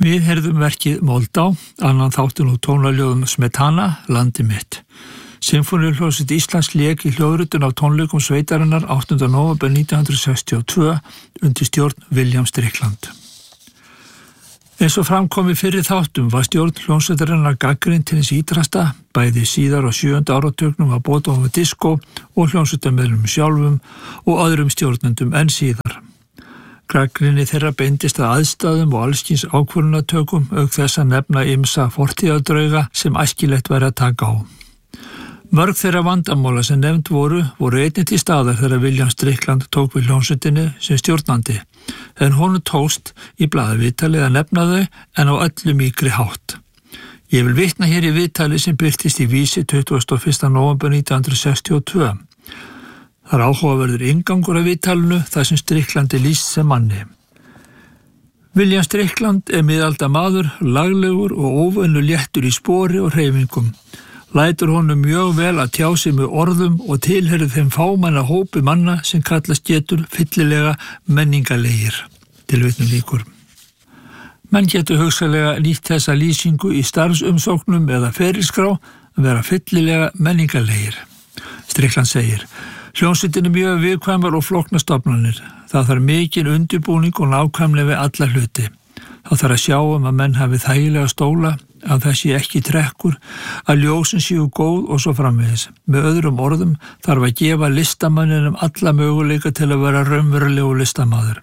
Við heyrðum verkið Moldá, annan þáttinn úr tónaljóðum Smetana, Landi mitt. Sinfóníuhljómsveit Íslands lék í hljóðritun af tónleikum sveitarinnar 8. nóvember 1962 undir stjórn William Strickland. Eins og framkom í fyrri þáttum var stjórn hljómsveitarinnar gagnrýnd til hins ítrasta, bæði síðar á 7. áratugnum að Botohofa Disco og hljómsveitarmeðlumum sjálfum og öðrum stjórnendum enn síðar. Gagnrýni þeirra beindist að aðstæðum og allskyns ákvörðunartökum auk þess að nefna ýmsa fortíðardrauga sem æskilegt væri að taka á. Mörg þeirra vandamála sem nefnd voru einnig til staðar þegar William Strickland tók við hljómsveitinni sem stjórnandi, en honum tókst í blaðaviðtali að nefna þau en á öllu mýkri hátt. Ég vil vitna hér í viðtali sem birtist í Vísi 21. nóvember 1962. Það áhugaverður inngangur af viðtalinu þar sem Strickland lýst sem manni. William Strickland miðalda maður, laglegur og óvenju léttur í spori og hreyfingum. Lætur honum mjög vel að tjá sig með orðum og tilherir þeim fámanna hópi manna sem kallast getur fyllilega menningarlegir. Tilvitnun lýkur. Menn getur hugsalega nýtt þessa lýsingu í starfsumsóknum eða ferilskrá að vera fyllilega menningarlegir. Strickland segir: Hljómsveitin mjög viðkvæmar og flóknar stofnanir. Það þarf mikinn undirbúning og nákvæmlega við alla hluti. Það þarf að sjá að menn hafi þægilega stóla, að það sé ekki trekkur, að ljósin séu góð og svo framvegis. Með öðrum orðum þarf að gefa listamanninum alla möguleika til að vera raunverulegu listamaður.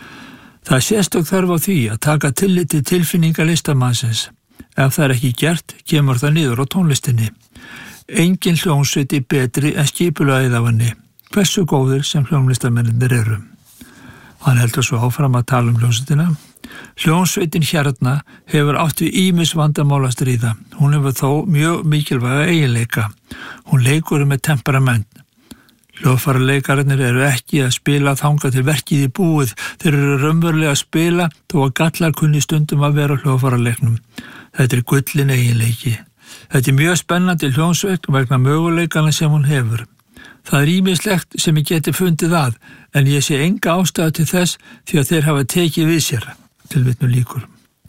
Það sérstök þarf á því að taka tillit til tilfinninga listamannsins. Ef það ekki gert, kemur það niður á tónlistinni. Engin hljómsveiti betri en skipulagið af henni, hversu góðir sem hljómlistamennir eru. Hann heldur svo áfram að tala hljómsveitina. Hljómsveitin hérna hefur átt við ýmis vandamál að stríða. Hún hefur þó mjög mikilvæga eiginleika. Hún leikur með temperament. Hljóðfæraleikarinnir eru ekki að spila þangað til verkið í búið. Þeir eru raunverulega að spila þó að gallar kunni stundum að vera hljóðfæraleiknum. Þetta gullin eiginleiki. Þetta mjög spennandi hljómsveit vegna möguleikana sem hún hefur. Það ýmislegt sem ég geti fundið að, en ég sé enga ástæðu til þess því að þeir hafa tekið við sér. Tilvitnun lýkur.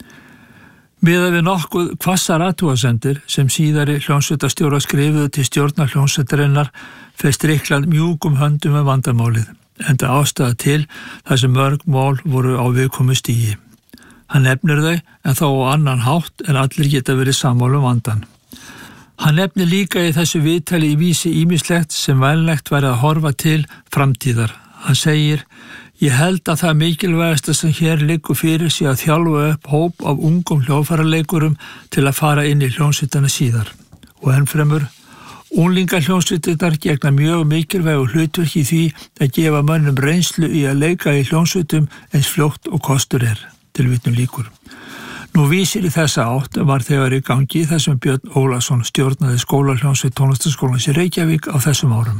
Miðað við nokkuð hvassar athugasemdir sem síðari hljómsveitastjórar skrifuðu til stjórnar hljómsveitarinnar fer Strickland mjúkum höndum með vandamálið, enda ástæða til þar sem mörg mál voru á viðkomu stigi. Hann nefnir þau en þó á annan hátt en allir geta verið sammála vandan. Hann nefnir líka í þessu viðtali í Vísi ýmislegt sem vænlegt væri að horfa til framtíðar. Hann segir: Ég held að það mikilvægasta sem hér liggur fyrir sé að þjálfa upp hóp af ungum hljóðfæraleikurum til að fara inn í hljómsveitina síðar. Og ennfremur: Unglingahljómsveitirnar gegna mjög mikilvægu hlutverki í því að gefa mönnum reynslu í að leika í hljómsveitum eins fljótt og kostur er. Tilvitnun lýkur. Nú Vísir í þessa átt var þegar í gangi þar sem Björn Ólafsson stjórnaði skólahljómsveit Tónlistarskólans í Reykjavík á þessum árum.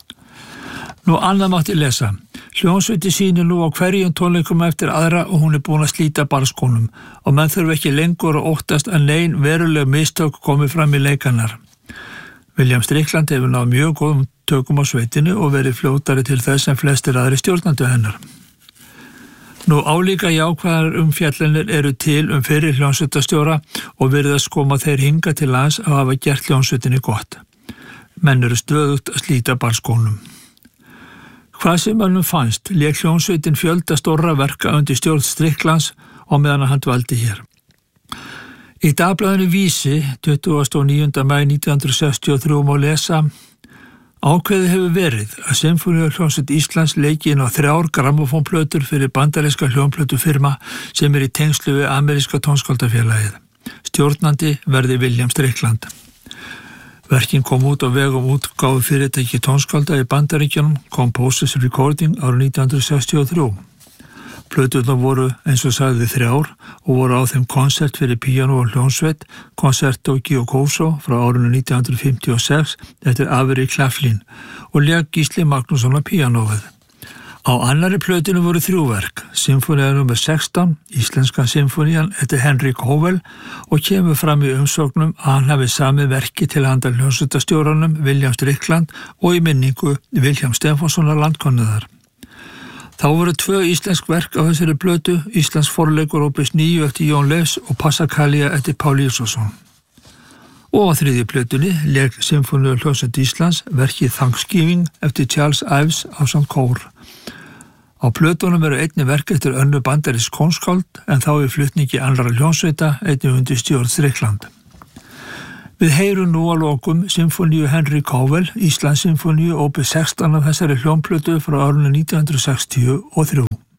Nú annað mátti lesa. Hljómsveiti sýnir nú á hverjum tónleikum eftir aðra og hún búin að slíta barskónum og menn þurfa ekki lengur að óttast að nein veruleg mistök komi fram í leikarnar. William Strickland hefur náð mjög góðum tökum á sveitinu og verið fljótari til þess en flestir aðri stjórnandi hennar. Nú álíka jákvæðar umfjallanir eru til fyrir hljómsveitastjóra og virðast koma þeir hinga til lands að hafa gert hljómsveitinni gott. Menn eru stöðugt að slíta barskónum. Hvað sem mönnum fannst, lék hljómsveitin fjölda stórra verka undir stjórn Stricklands og meðan hann dvaldi hér. Í dagblaðinu Vísi, 29. maí 1963 má lesa: Ákveðið hefur verið að Sinfóníuhljómsveit Íslands leiki inn á 3 grammófónplötur fyrir bandaríska hljómplötufirma sem í tengslu við ameríska tónskáldafélagið. Stjórnandi verði William Strickland. Verkin kom út á vegum útgáfu fyrirtæki tónskálda í Bandaríkjunum, Composers Recording árið 1963. Plöturnar voru eins og sagði 3 og voru á þeim konsert fyrir píanó og hljómsveit, Concerto Giocoso frá árinu 1956 eftir Avery Claflin og lék Gísli Magnússon á píanóið. Á annari plötinu voru 3 verk, Sinfónía nr. 16, Íslenska sinfónían eftir Henrik Howell og kemur fram í umsóknum að hann hafi samið verki til handa hljómsveitastjóranum William Strickland og í minningu Vilhjálms Stefánssonar landkönnuðar. Þá voru 2 íslensk verk á þessari plötu, Íslands forleikur opus 9 eftir Jón Leifs og Passacaglia eftir Pál Ísarsson. Og á 3. plötunni lék Sinfóníuhljómsveit Íslands verkið Thanksgiving eftir Charles Ives ásamt kór. Á plötunum eru einnig verk eftir önnur bandarísk tónskáld en þá í flutningi annarra hljómsveita einnig undir stjórn Strickland. Við heyrum nú að lokum Sinfóníu Henry Cowell, Íslands Sinfóníu opus 16 af þessari hljómplötu frá árinu 1963.